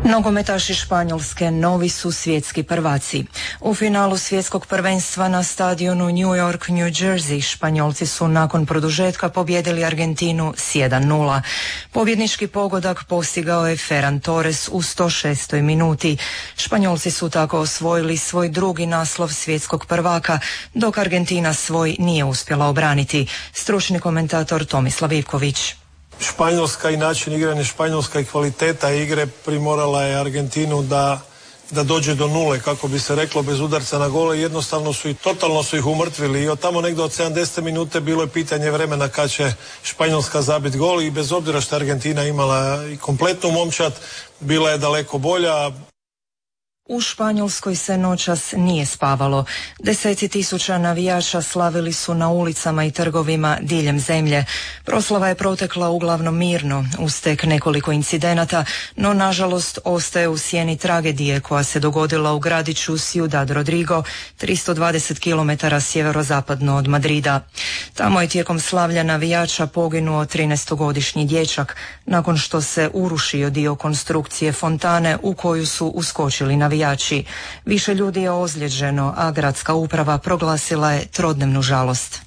Nogometaši Španjolske novi su svjetski prvaci. U finalu svjetskog prvenstva na stadionu New York, New Jersey, Španjolci su nakon produžetka pobijedili Argentinu s 1:0. Pobjednički pogodak postigao je Ferran Torres u 106. minuti. Španjolci su tako osvojili svoj drugi naslov svjetskog prvaka, dok Argentina svoj nije uspjela obraniti. Stručni komentator Tomislav Ivković. Španjolska i način igranja Španjolska i kvaliteta igre primorala je Argentinu da dođe do nule, kako bi se reklo, bez udarca na gole. Jednostavno totalno su ih umrtvili i od tamo negdje od 70. minute bilo je pitanje vremena kad će Španjolska zabiti gol i bez obzira što Argentina imala i kompletnu momčad, bila je daleko bolja. U Španjolskoj se noćas nije spavalo. Deseci tisuća navijača slavili su na ulicama i trgovima diljem zemlje. Proslava je protekla uglavnom mirno, uz tek nekoliko incidenata, no nažalost ostaje u sjeni tragedije koja se dogodila u gradiću Ciudad Rodrigo, 320 km sjeverozapadno od Madrida. Tamo je tijekom slavlja navijača poginuo 13-godišnji dječak, nakon što se urušio dio konstrukcije fontane u koju su uskočili navijači. Više ljudi je ozlijeđeno, a gradska uprava proglasila je trodnevnu žalost.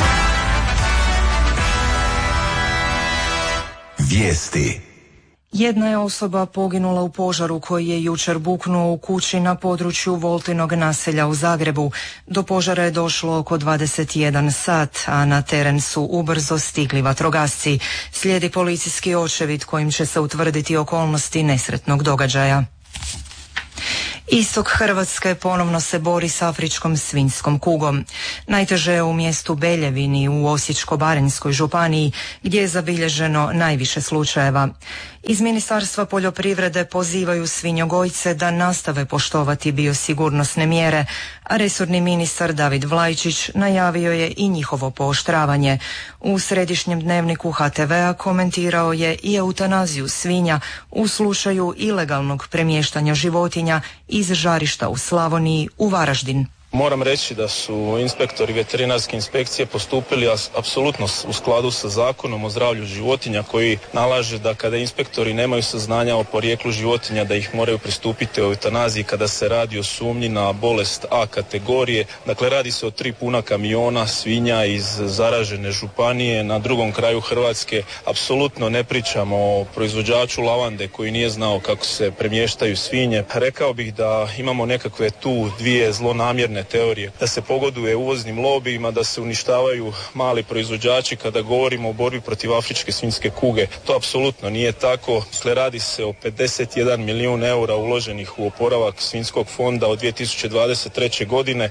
Vijesti. Jedna je osoba poginula u požaru koji je jučer buknuo u kući na području Voltinog naselja u Zagrebu. Do požara je došlo oko 21 sat, a na teren su ubrzo stigli vatrogasci. Slijedi policijski očevid kojim će se utvrditi okolnosti nesretnog događaja. Istok Hrvatske ponovno se bori s afričkom svinjskom kugom. Najteže je u mjestu Beljevini u Osječko-baranjskoj županiji, gdje je zabilježeno najviše slučajeva. Iz Ministarstva poljoprivrede pozivaju svinjogojce da nastave poštovati biosigurnosne mjere, a resorni ministar David Vlajčić najavio je i njihovo pooštravanje. U središnjem dnevniku HTV-a komentirao je i eutanaziju svinja u slučaju ilegalnog premještanja životinja iz žarišta u Slavoniji u Varaždin. Moram reći da su inspektori veterinarske inspekcije postupili apsolutno u skladu sa Zakonom o zdravlju životinja, koji nalaže da kada inspektori nemaju saznanja o porijeklu životinja da ih moraju pristupiti u eutanaziji kada se radi o sumnji na bolest A kategorije. Dakle, radi se o 3 puna kamiona svinja iz zaražene županije na drugom kraju Hrvatske. Apsolutno ne pričamo o proizvođaču lavande koji nije znao kako se premještaju svinje. Rekao bih da imamo nekakve tu dvije zlonamjerne teorije, da se pogoduje uvoznim lobijima, da se uništavaju mali proizvođači kada govorimo o borbi protiv afričke svinjske kuge. To apsolutno nije tako. Dakle, radi se o 51 milijun eura uloženih u oporavak svinjskog fonda od 2023. godine.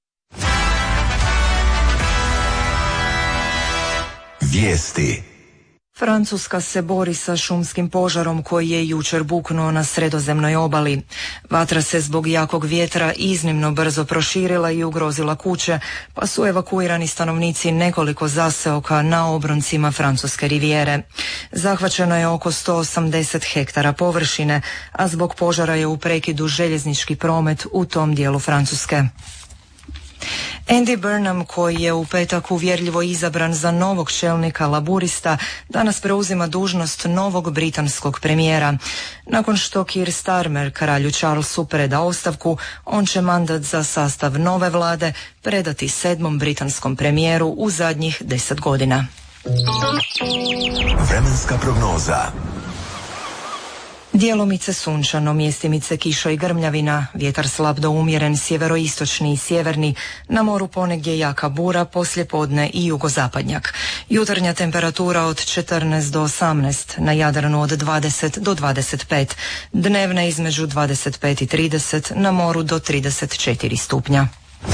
Vijesti. Francuska se bori sa šumskim požarom koji je jučer buknuo na sredozemnoj obali. Vatra se zbog jakog vjetra iznimno brzo proširila i ugrozila kuće, pa su evakuirani stanovnici nekoliko zaseoka na obroncima francuske rivijere. Zahvaćeno je oko 180 hektara površine, a zbog požara je u prekidu željeznički promet u tom dijelu Francuske. Andy Burnham, koji je u petak uvjerljivo izabran za novog čelnika Laburista, danas preuzima dužnost novog britanskog premijera. Nakon što Keir Starmer kralju Charlesu preda ostavku, on će mandat za sastav nove vlade predati 7. britanskom premijeru u zadnjih 10 godina. Vremenska prognoza. Djelomice sunčano, mjestimice kiša i grmljavina, vjetar slab do umjeren sjeveroistočni i sjeverni, na moru ponegdje jaka bura, poslijepodne i jugozapadnjak. Jutarnja temperatura od 14 do 18, na Jadranu od 20 do 25, dnevna između 25 i 30, na moru do 34 stupnja.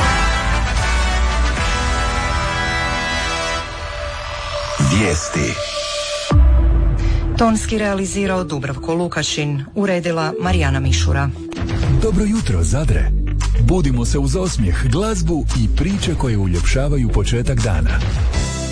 Vijesti. Tonski realizirao Dubravko Lukačin, uredila Marijana Mišura. Dobro jutro, Zadre. Budimo se uz osmijeh, glazbu i priče koje uljepšavaju početak dana.